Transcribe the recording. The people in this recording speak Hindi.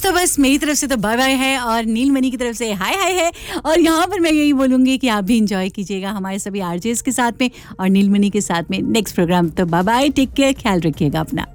तो बस मेरी तरफ से तो बाय बाय है और नीलमणि की तरफ से हाय हाय है। और यहाँ पर मैं यही बोलूँगी कि आप भी इंजॉय कीजिएगा हमारे सभी आरजेस के साथ में और नीलमणि के साथ में नेक्स्ट प्रोग्राम। तो बाय बाय, टेक केयर, ख्याल रखिएगा अपना।